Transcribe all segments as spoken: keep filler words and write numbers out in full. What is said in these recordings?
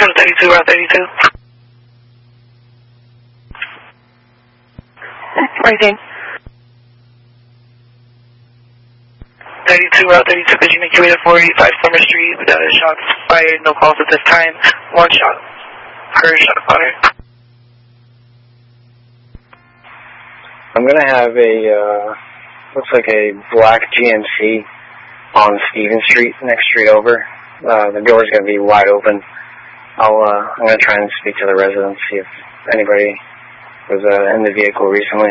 thirty-two, Route thirty-two. Raising. thirty-two, Route thirty-two, could you make your way to four eighty-five Summer Street without a shots fired, no calls at this time, one shot per shot fired. I'm gonna have a, uh, looks like a black G M C on Stevens Street, next street over. Uh, the door's gonna be wide open. I'll, uh, I'm gonna try and speak to the residents, see if anybody was, uh, in the vehicle recently.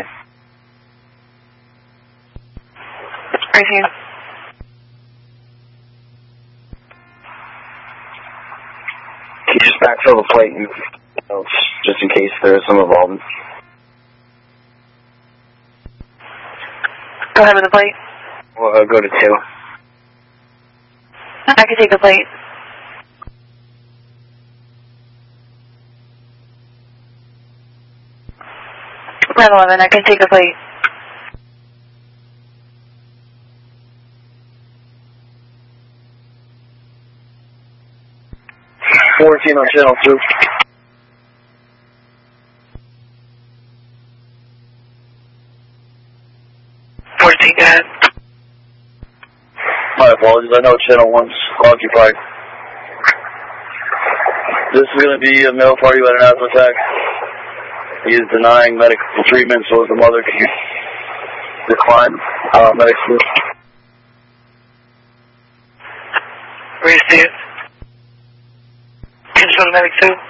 Right here. Can you just backfill the plate and, you know, just in case there is some involvement? Go ahead with the plate. We'll uh, go to two. I can take the plate. nine eleven, I can take the plate. fourteen on channel two. fourteen, go ahead. My apologies, I know channel one's occupied. This is going to be a male party who had an asthma attack. He is denying medical treatment, so the mother can decline uh, medical. Where you see it? Can you go to medic two?